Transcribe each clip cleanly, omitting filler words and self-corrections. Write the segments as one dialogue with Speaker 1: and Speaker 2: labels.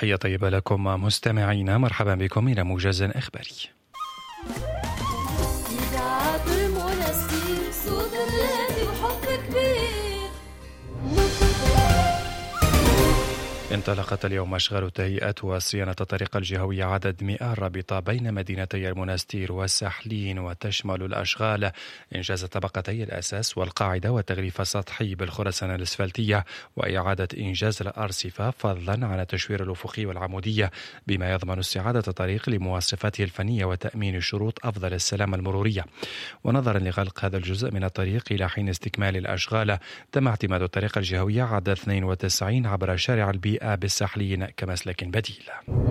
Speaker 1: تحية طيبة لكم مستمعينا، مرحبا بكم إلى موجز إخباري.
Speaker 2: إذاعة المنستير صوت الذي وحب كبير.
Speaker 1: انطلقت اليوم أشغال التهيئة وصيانة الطريق الجهوي عدد 100 رابطة بين مدينتي المنستير والسحلين، وتشمل الأشغال إنجاز طبقتي الأساس والقاعدة والتغليف السطحي بالخرسانة الأسفلتية وإعادة إنجاز الأرصفة، فضلا عن التشوير الأفقي والعمودية، بما يضمن استعادة الطريق لمواصفاته الفنية وتأمين شروط أفضل السلامة المرورية. ونظرا لغلق هذا الجزء من الطريق إلى حين استكمال الأشغال، تم اعتماد الطريق الجهوي عدد 92 عبر شارع البيئة بالساحلين كمسلك بديل.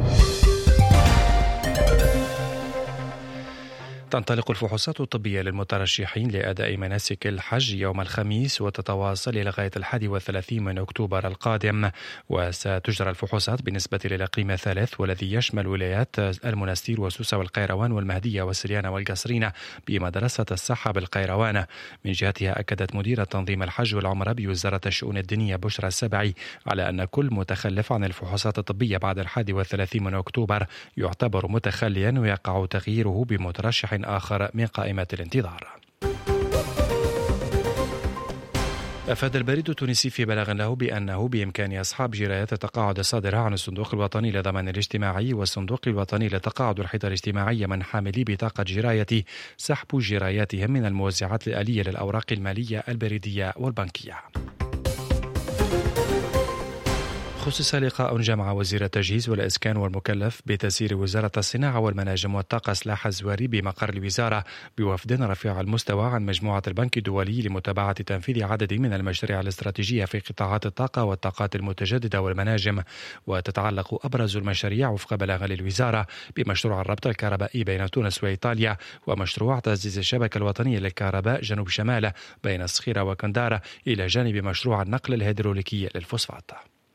Speaker 1: تنطلق الفحوصات الطبية للمترشحين لأداء مناسك الحج يوم الخميس، وتتواصل لغاية 31 من أكتوبر القادم. وستجرى الفحوصات بالنسبة للإقليم الثالث، والذي يشمل ولايات المنستير وسوسة والقيروان والمهدية والسريانة والقصرين، بمدرسة الصحة بالقيروان. من جهتها أكدت مديرة تنظيم الحج والعمرة بوزارة الشؤون الدينية بشرى السبعي على أن كل متخلف عن الفحوصات الطبية بعد 31 من أكتوبر يعتبر متخليا، ويقع تغييره بمترشح آخر من قائمة الانتظار. أفاد البريد التونسي في بلاغ له بأنه بإمكان أصحاب جرايات التقاعد الصادرة عن الصندوق الوطني للضمان الاجتماعي والصندوق الوطني لتقاعد الحيطة الاجتماعية من حاملي بطاقة جراية سحب جراياتهم من الموزعات الآلية للأوراق المالية البريدية والبنكية. خصص لقاء جمع وزير التجهيز والإسكان والمكلف بتسيير وزارة الصناعة والمناجم والطاقة سلاح الزواري بمقر الوزارة بوفد رفيع المستوى عن مجموعة البنك الدولي لمتابعة تنفيذ عدد من المشاريع الاستراتيجية في قطاعات الطاقة والطاقات المتجددة والمناجم. وتتعلق أبرز المشاريع وفق بلاغ للوزارة بمشروع الربط الكهربائي بين تونس وإيطاليا، ومشروع تعزيز الشبكة الوطنية للكهرباء جنوب شمال بين الصخيرة وكندارة، إلى جانب مشروع النقل الهيدروليكي للفوسفات.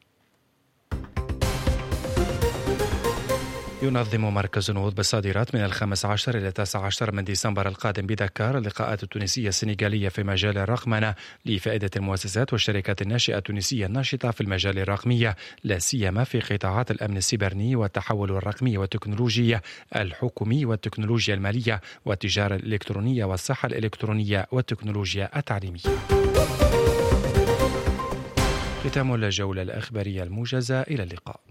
Speaker 1: ينظم مركز نهوض بالصادرات من 15 إلى 19 من ديسمبر القادم بدكار اللقاءات التونسية السنغالية في مجال الرقمنة لفائدة المؤسسات والشركات الناشئة التونسية الناشطة في المجال الرقمي، لا سيما في قطاعات الأمن السيبراني والتحول الرقمي والتكنولوجيا الحكومي والتكنولوجيا المالية والتجارة الإلكترونية والصحة الإلكترونية والتكنولوجيا التعليمية. ختام الجولة الإخبارية الموجزة، إلى اللقاء.